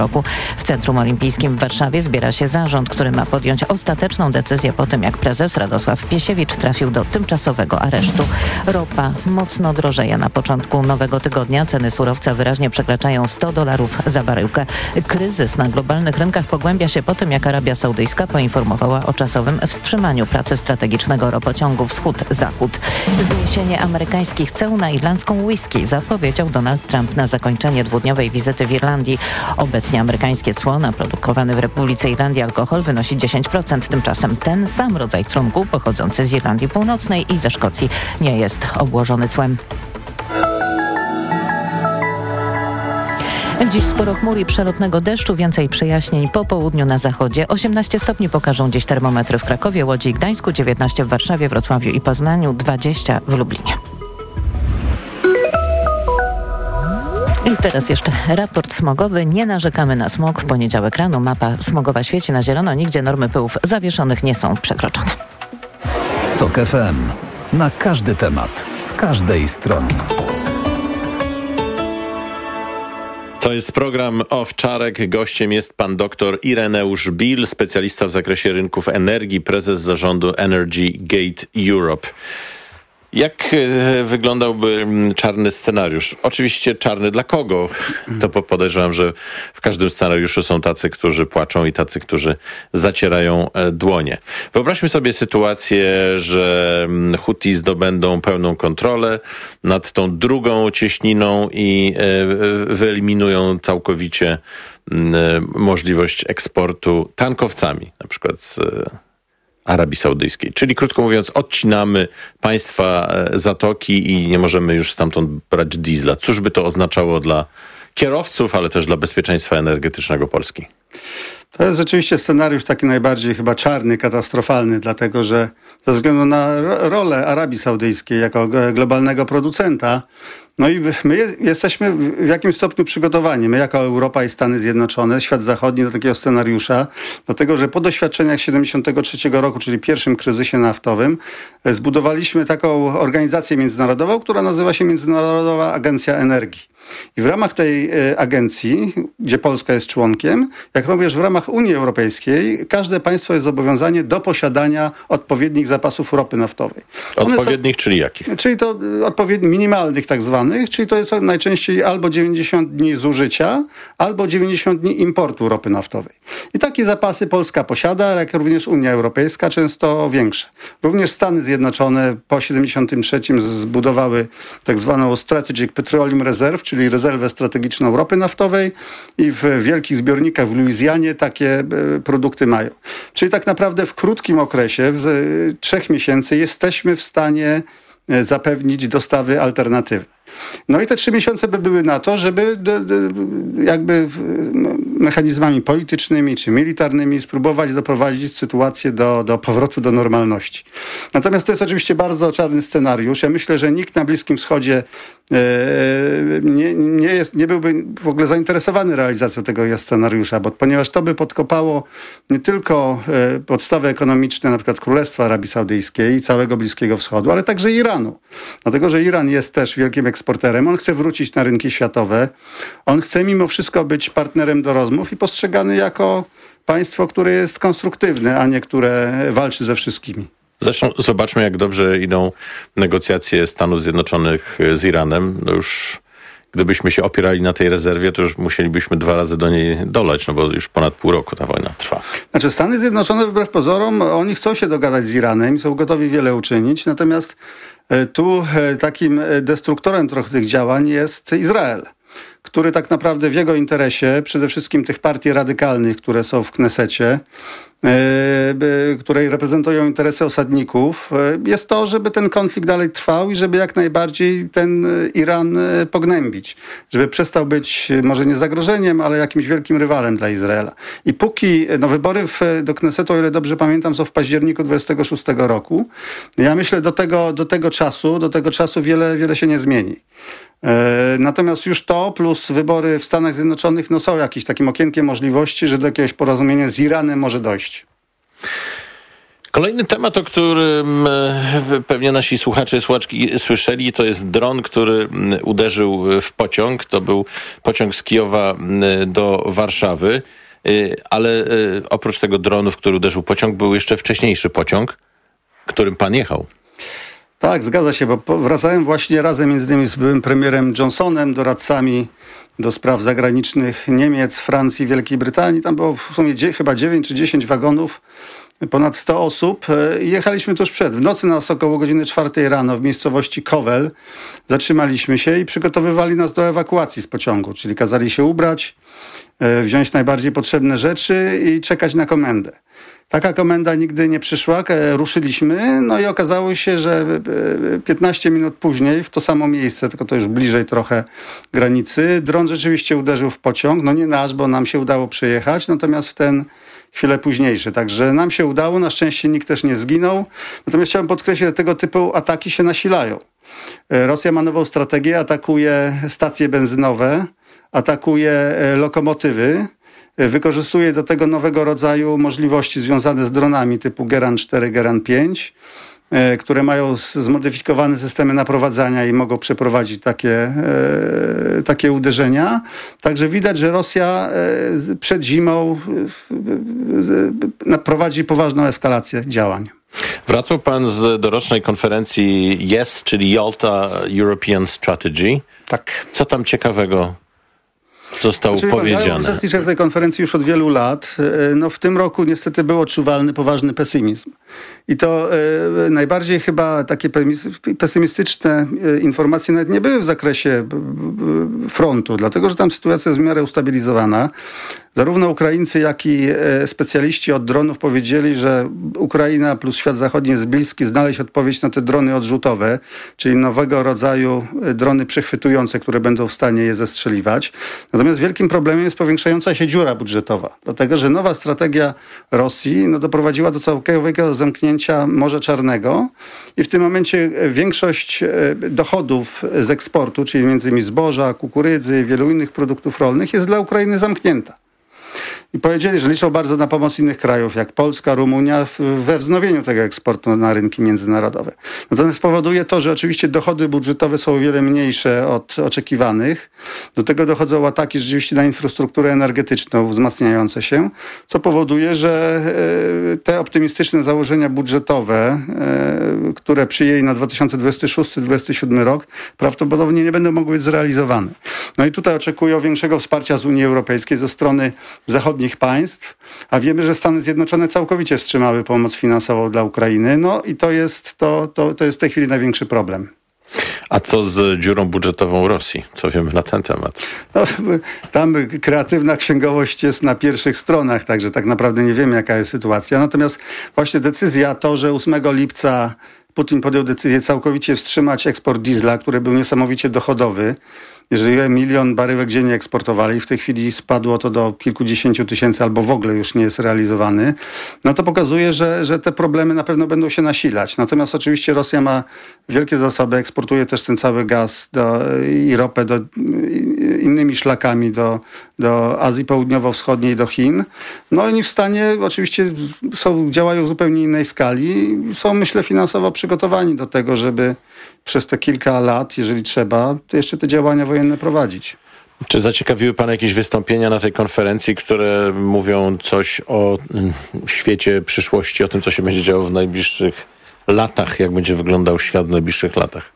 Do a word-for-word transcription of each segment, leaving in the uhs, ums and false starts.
roku. W Centrum Olimpijskim w Warszawie zbiera się zarząd, który ma podjąć ostateczną decyzję po tym, jak prezes Radosław Piesiewicz trafił do tymczasowego aresztu. Ropa mocno drożeje. Na początku nowego tygodnia ceny surowca wyraźnie przekraczają sto dolarów za baryłkę. Kryzys na globalnych rynkach pogłębia się po tym, jak Arabia Saudyjska poinformowała o czasowym wstrzymaniu pracy strategicznego ropociągu wschód-zachód. Zniesienie amerykańskich ceł na irlandzką whisky zapowiedział Donald Trump na zakończenie dwudniowej wizyty w Irlandii. Obecnie amerykańskie cło na produkowany w Republice Irlandii alkohol wynosi dziesięć procent. Tymczasem ten sam rodzaj trunku pochodzący z Irlandii Północnej i ze Szkocji nie jest obłożony cłem. Dziś sporo chmur i przelotnego deszczu, więcej przejaśnień po południu na zachodzie. osiemnaście stopni pokażą dziś termometry w Krakowie, Łodzi i Gdańsku, dziewiętnaście w Warszawie, Wrocławiu i Poznaniu, dwadzieścia w Lublinie. I teraz jeszcze raport smogowy. Nie narzekamy na smog. W poniedziałek rano mapa smogowa świeci na zielono. Nigdzie normy pyłów zawieszonych nie są przekroczone. TOK F M. Na każdy temat. Z każdej strony. To jest program Owczarek. Gościem jest pan dr Ireneusz Bil, specjalista w zakresie rynków energii, prezes zarządu Energy Gate Europe. Jak wyglądałby czarny scenariusz? Oczywiście czarny dla kogo? To podejrzewam, że w każdym scenariuszu są tacy, którzy płaczą i tacy, którzy zacierają dłonie. Wyobraźmy sobie sytuację, że Huthi zdobędą pełną kontrolę nad tą drugą cieśniną i wyeliminują całkowicie możliwość eksportu tankowcami, na przykład z Arabii Saudyjskiej. Czyli krótko mówiąc, odcinamy państwa Zatoki i nie możemy już stamtąd brać diesla. Cóż by to oznaczało dla kierowców, ale też dla bezpieczeństwa energetycznego Polski? To jest rzeczywiście scenariusz taki najbardziej chyba czarny, katastrofalny, dlatego że ze względu na rolę Arabii Saudyjskiej jako globalnego producenta, no i my jesteśmy w jakimś stopniu przygotowani, my jako Europa i Stany Zjednoczone, świat zachodni do takiego scenariusza, dlatego że po doświadczeniach siedemdziesiątego trzeciego roku, czyli pierwszym kryzysie naftowym, zbudowaliśmy taką organizację międzynarodową, która nazywa się Międzynarodowa Agencja Energii. I w ramach tej y, agencji, gdzie Polska jest członkiem, jak również w ramach Unii Europejskiej, każde państwo jest zobowiązane do posiadania odpowiednich zapasów ropy naftowej. Odpowiednich, są, czyli jakich? Czyli to y, odpowiednich, minimalnych tak zwanych, czyli to jest najczęściej albo dziewięćdziesiąt dni zużycia, albo dziewięćdziesiąt dni importu ropy naftowej. I takie zapasy Polska posiada, jak również Unia Europejska, często większe. Również Stany Zjednoczone po siedemdziesiątym trzecim zbudowały tak zwaną Strategic Petroleum Reserve, czyli rezerwę strategiczną ropy naftowej i w wielkich zbiornikach w Luizjanie takie produkty mają. Czyli tak naprawdę w krótkim okresie, w trzech miesięcy jesteśmy w stanie zapewnić dostawy alternatywne. No i te trzy miesiące by były na to, żeby d, d, jakby mechanizmami politycznymi czy militarnymi spróbować doprowadzić sytuację do, do powrotu do normalności. Natomiast to jest oczywiście bardzo czarny scenariusz. Ja myślę, że nikt na Bliskim Wschodzie e, nie, nie, jest, nie byłby w ogóle zainteresowany realizacją tego scenariusza, bo, ponieważ to by podkopało nie tylko e, podstawy ekonomiczne na przykład Królestwa Arabii Saudyjskiej i całego Bliskiego Wschodu, ale także Iranu. Dlatego, że Iran jest też wielkim eksporterem. On chce wrócić na rynki światowe. On chce mimo wszystko być partnerem do rozmów i postrzegany jako państwo, które jest konstruktywne, a nie które walczy ze wszystkimi. Zresztą zobaczmy, jak dobrze idą negocjacje Stanów Zjednoczonych z Iranem. No już gdybyśmy się opierali na tej rezerwie, to już musielibyśmy dwa razy do niej dolać, no bo już ponad pół roku ta wojna trwa. Znaczy Stany Zjednoczone wbrew pozorom, oni chcą się dogadać z Iranem i są gotowi wiele uczynić, natomiast tu takim destruktorem trochę tych działań jest Izrael, który tak naprawdę w jego interesie, przede wszystkim tych partii radykalnych, które są w Knesecie, które reprezentują interesy osadników, jest to, żeby ten konflikt dalej trwał i żeby jak najbardziej ten Iran pognębić. Żeby przestał być może nie zagrożeniem, ale jakimś wielkim rywalem dla Izraela. I póki no, wybory w, do Knesetu, o ile dobrze pamiętam, są w październiku dwudziestego szóstego roku, ja myślę, do tego, do tego czasu, do tego czasu wiele, wiele się nie zmieni. Natomiast już to plus wybory w Stanach Zjednoczonych no są jakimś takim okienkiem możliwości, że do jakiegoś porozumienia z Iranem może dojść. Kolejny temat, o którym pewnie nasi słuchacze i słuchaczki słyszeli, to jest dron, który uderzył w pociąg. To był pociąg z Kijowa do Warszawy, ale oprócz tego dronu, w który uderzył pociąg, był jeszcze wcześniejszy pociąg, którym pan jechał. Tak, zgadza się, bo wracałem właśnie razem między innymi z byłym premierem Johnsonem, doradcami do spraw zagranicznych Niemiec, Francji, Wielkiej Brytanii. Tam było w sumie dzie- chyba dziewięć czy dziesięć wagonów, ponad sto osób. Jechaliśmy tuż przed. W nocy nas około godziny czwartej rano w miejscowości Kowel zatrzymaliśmy się i przygotowywali nas do ewakuacji z pociągu, czyli kazali się ubrać, wziąć najbardziej potrzebne rzeczy i czekać na komendę. Taka komenda nigdy nie przyszła, ruszyliśmy, no i okazało się, że piętnaście minut później w to samo miejsce, tylko to już bliżej trochę granicy, dron rzeczywiście uderzył w pociąg, no nie nasz, bo nam się udało przejechać, natomiast w ten chwilę późniejszy. Także nam się udało, na szczęście nikt też nie zginął. Natomiast chciałem podkreślić, że tego typu ataki się nasilają. Rosja ma nową strategię, atakuje stacje benzynowe, atakuje lokomotywy, wykorzystuje do tego nowego rodzaju możliwości związane z dronami typu Geran cztery, Geran pięć, które mają zmodyfikowane systemy naprowadzania i mogą przeprowadzić takie, takie uderzenia. Także widać, że Rosja przed zimą prowadzi poważną eskalację działań. Wracał pan z dorocznej konferencji YES, czyli Yalta European Strategy. Tak. Co tam ciekawego zostało Czyli powiedziane? Ja uczestniczę w tej konferencji już od wielu lat. No, w tym roku niestety był odczuwalny poważny pesymizm. I to e, najbardziej chyba takie pesymistyczne informacje nawet nie były w zakresie frontu, dlatego że tam sytuacja jest w miarę ustabilizowana. Zarówno Ukraińcy, jak i specjaliści od dronów powiedzieli, że Ukraina plus świat zachodni jest bliski znaleźć odpowiedź na te drony odrzutowe, czyli nowego rodzaju drony przechwytujące, które będą w stanie je zestrzeliwać. Natomiast wielkim problemem jest powiększająca się dziura budżetowa, dlatego że nowa strategia Rosji no, doprowadziła do całkowitego zamknięcia Morza Czarnego i w tym momencie większość dochodów z eksportu, czyli między innymi zboża, kukurydzy, wielu innych produktów rolnych jest dla Ukrainy zamknięta. I powiedzieli, że liczą bardzo na pomoc innych krajów, jak Polska, Rumunia, we wznowieniu tego eksportu na rynki międzynarodowe. Natomiast powoduje to, że oczywiście dochody budżetowe są o wiele mniejsze od oczekiwanych. Do tego dochodzą ataki rzeczywiście na infrastrukturę energetyczną wzmacniające się, co powoduje, że te optymistyczne założenia budżetowe, które przyjęli na dwa tysiące dwudziesty szósty dwudziesty siódmy rok, prawdopodobnie nie będą mogły być zrealizowane. No i tutaj oczekują większego wsparcia z Unii Europejskiej ze strony zachodniej państw, a wiemy, że Stany Zjednoczone całkowicie wstrzymały pomoc finansową dla Ukrainy. No i to jest, to, to, to jest w tej chwili największy problem. A co z dziurą budżetową Rosji? Co wiemy na ten temat? No, tam kreatywna księgowość jest na pierwszych stronach, także tak naprawdę nie wiemy, jaka jest sytuacja. Natomiast właśnie decyzja to, że ósmego lipca Putin podjął decyzję całkowicie wstrzymać eksport diesla, który był niesamowicie dochodowy. Jeżeli milion baryłek dziennie eksportowali, w tej chwili spadło to do kilkudziesięciu tysięcy albo w ogóle już nie jest realizowany, no to pokazuje, że, że te problemy na pewno będą się nasilać. Natomiast oczywiście Rosja ma wielkie zasoby, eksportuje też ten cały gaz do, i ropę do, innymi szlakami do, do Azji Południowo-Wschodniej, do Chin. No oni w stanie oczywiście są, działają w zupełnie innej skali. Są, myślę, finansowo przygotowani do tego, żeby przez te kilka lat, jeżeli trzeba, to jeszcze te działania wojenne prowadzić. Czy zaciekawiły pana jakieś wystąpienia na tej konferencji, które mówią coś o świecie przyszłości, o tym, co się będzie działo w najbliższych latach, jak będzie wyglądał świat w najbliższych latach?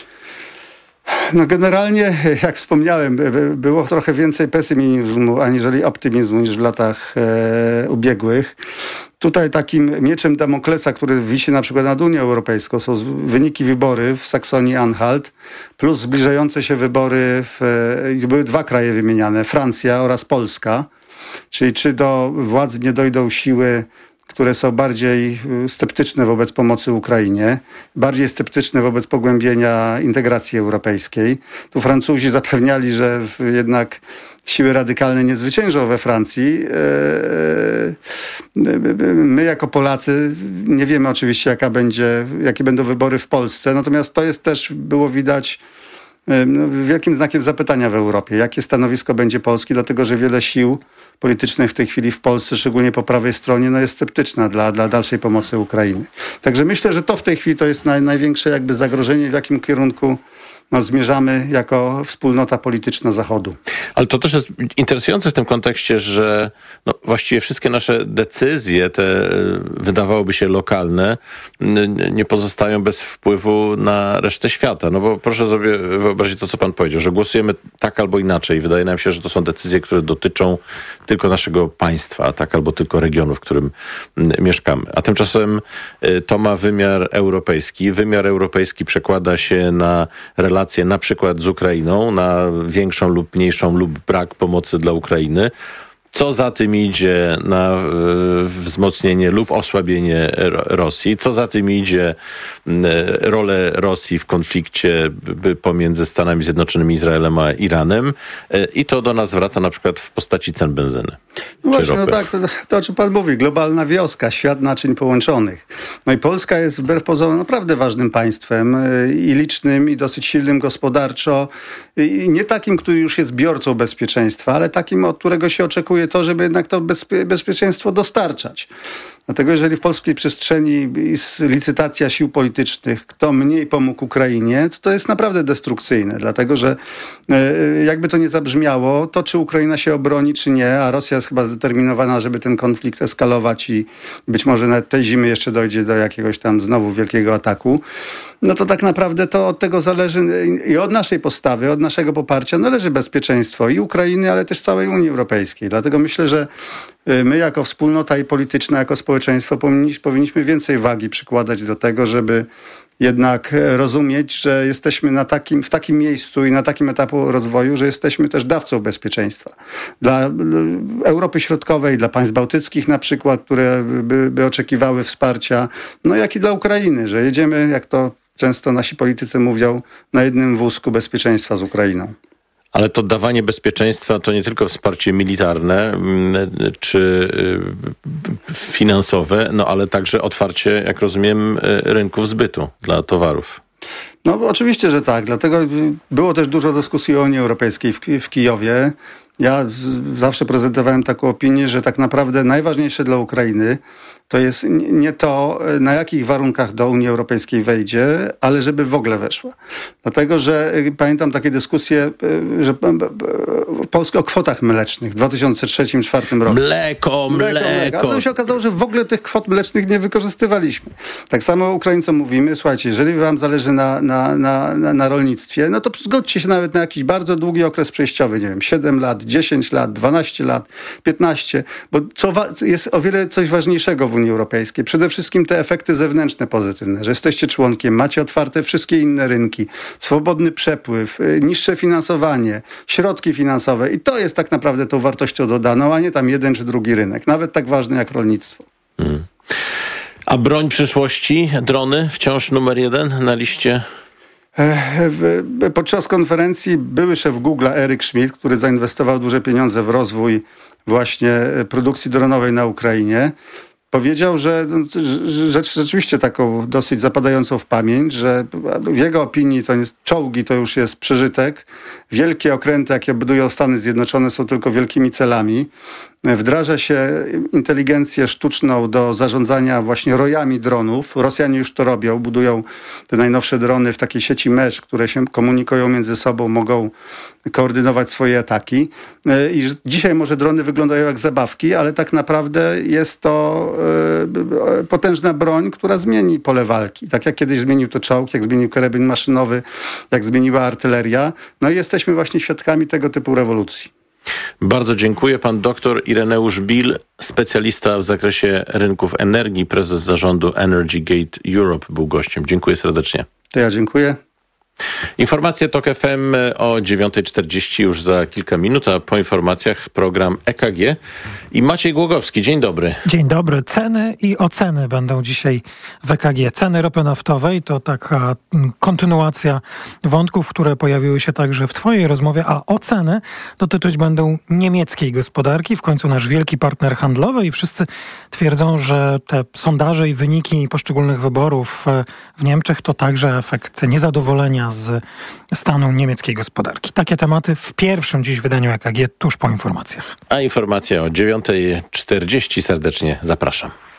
No generalnie, jak wspomniałem, było trochę więcej pesymizmu aniżeli optymizmu niż w latach e, ubiegłych. Tutaj takim mieczem Damoklesa, który wisi na przykład nad Unią Europejską, są wyniki wybory w Saksonii-Anhalt plus zbliżające się wybory, w, były dwa kraje wymieniane, Francja oraz Polska. Czyli czy do władzy nie dojdą siły, które są bardziej sceptyczne wobec pomocy Ukrainie, bardziej sceptyczne wobec pogłębienia integracji europejskiej. Tu Francuzi zapewniali, że jednak siły radykalne nie zwyciężą we Francji. My jako Polacy nie wiemy oczywiście, jaka będzie, jakie będą wybory w Polsce, natomiast to jest też, było widać, wielkim znakiem zapytania w Europie. Jakie stanowisko będzie Polski, dlatego że wiele sił politycznej w tej chwili w Polsce, szczególnie po prawej stronie, no jest sceptyczna dla, dla dalszej pomocy Ukrainy. Także myślę, że to w tej chwili to jest naj, największe jakby zagrożenie, w jakim kierunku no, zmierzamy jako wspólnota polityczna Zachodu. Ale to też jest interesujące w tym kontekście, że no, właściwie wszystkie nasze decyzje, te wydawałoby się lokalne, nie pozostają bez wpływu na resztę świata. No bo proszę sobie wyobrazić to, co pan powiedział, że głosujemy tak albo inaczej. Wydaje nam się, że to są decyzje, które dotyczą tylko naszego państwa, tak albo tylko regionu, w którym mieszkamy. A tymczasem to ma wymiar europejski. Wymiar europejski przekłada się na relacje relacje na przykład z Ukrainą, na większą lub mniejszą lub brak pomocy dla Ukrainy. Co za tym idzie na wzmocnienie lub osłabienie Rosji? Co za tym idzie rolę Rosji w konflikcie pomiędzy Stanami Zjednoczonymi, Izraelem a Iranem? I to do nas wraca na przykład w postaci cen benzyny. No właśnie, no tak, to, to o czym pan mówi, globalna wioska, świat naczyń połączonych. No i Polska jest wbrew pozorom naprawdę ważnym państwem i licznym, i dosyć silnym gospodarczo. I nie takim, który już jest biorcą bezpieczeństwa, ale takim, od którego się oczekuje to, żeby jednak to bezpie- bezpieczeństwo dostarczać. Dlatego jeżeli w polskiej przestrzeni jest licytacja sił politycznych, kto mniej pomógł Ukrainie, to to jest naprawdę destrukcyjne. Dlatego, że jakby to nie zabrzmiało, to czy Ukraina się obroni, czy nie, a Rosja jest chyba zdeterminowana, żeby ten konflikt eskalować i być może nawet tej zimy jeszcze dojdzie do jakiegoś tam znowu wielkiego ataku, no to tak naprawdę to od tego zależy i od naszej postawy, od naszego poparcia należy bezpieczeństwo i Ukrainy, ale też całej Unii Europejskiej. Dlatego myślę, że my jako wspólnota i polityczna, jako społeczeństwo powinniśmy, powinniśmy więcej wagi przykładać do tego, żeby jednak rozumieć, że jesteśmy na takim, w takim miejscu i na takim etapie rozwoju, że jesteśmy też dawcą bezpieczeństwa. Dla Europy Środkowej, dla państw bałtyckich na przykład, które by, by oczekiwały wsparcia, no jak i dla Ukrainy, że jedziemy, jak to często nasi politycy mówią, na jednym wózku bezpieczeństwa z Ukrainą. Ale to dawanie bezpieczeństwa to nie tylko wsparcie militarne czy finansowe, no ale także otwarcie, jak rozumiem, rynków zbytu dla towarów. No oczywiście, że tak. Dlatego było też dużo dyskusji o Unii Europejskiej w, w Kijowie. Ja z, zawsze prezentowałem taką opinię, że tak naprawdę najważniejsze dla Ukrainy to jest nie to, na jakich warunkach do Unii Europejskiej wejdzie, ale żeby w ogóle weszła. Dlatego, że pamiętam takie dyskusje, że Polska o kwotach mlecznych w dwa tysiące trzecim do dwa tysiące czwartym roku. Mleko, mleko. mleko. Ale to się okazało, że w ogóle tych kwot mlecznych nie wykorzystywaliśmy. Tak samo Ukraińcom mówimy, słuchajcie, jeżeli wam zależy na, na, na, na rolnictwie, no to zgodźcie się nawet na jakiś bardzo długi okres przejściowy, nie wiem, siedem lat, dziesięć lat, dwanaście lat, piętnaście, bo co wa- jest o wiele coś ważniejszego w Unii Europejskiej. Przede wszystkim te efekty zewnętrzne pozytywne, że jesteście członkiem, macie otwarte wszystkie inne rynki, swobodny przepływ, niższe finansowanie, środki finansowe i to jest tak naprawdę tą wartością dodaną, a nie tam jeden czy drugi rynek, nawet tak ważny jak rolnictwo. Hmm. A broń przyszłości, drony wciąż numer jeden na liście? Podczas konferencji były szef Google'a Eric Schmidt, który zainwestował duże pieniądze w rozwój właśnie produkcji dronowej na Ukrainie, powiedział, że rzecz rzeczywiście taką dosyć zapadającą w pamięć, że w jego opinii to jest, czołgi to już jest przeżytek. Wielkie okręty, jakie budują Stany Zjednoczone, są tylko wielkimi celami. Wdraża się inteligencję sztuczną do zarządzania właśnie rojami dronów. Rosjanie już to robią, budują te najnowsze drony w takiej sieci mesh, które się komunikują między sobą, mogą koordynować swoje ataki. I dzisiaj może drony wyglądają jak zabawki, ale tak naprawdę jest to potężna broń, która zmieni pole walki. Tak jak kiedyś zmienił to czołg, jak zmienił karabin maszynowy, jak zmieniła artyleria. No i jesteśmy właśnie świadkami tego typu rewolucji. Bardzo dziękuję. Pan doktor Ireneusz Bil, specjalista w zakresie rynków energii, prezes zarządu Energy Gate Europe był gościem. Dziękuję serdecznie. To ja dziękuję. Informacje TOK F M o dziewiąta czterdzieści już za kilka minut, a po informacjach program E K G i Maciej Głogowski. Dzień dobry. Dzień dobry. Ceny i oceny będą dzisiaj w E K G. Ceny ropy naftowej to taka kontynuacja wątków, które pojawiły się także w twojej rozmowie, a oceny dotyczyć będą niemieckiej gospodarki. W końcu nasz wielki partner handlowy i wszyscy twierdzą, że te sondaże i wyniki poszczególnych wyborów w Niemczech to także efekt niezadowolenia sprawozdania z stanu niemieckiej gospodarki. Takie tematy w pierwszym dziś wydaniu E K G tuż po informacjach. A informacja o dziewiąta czterdzieści serdecznie zapraszam.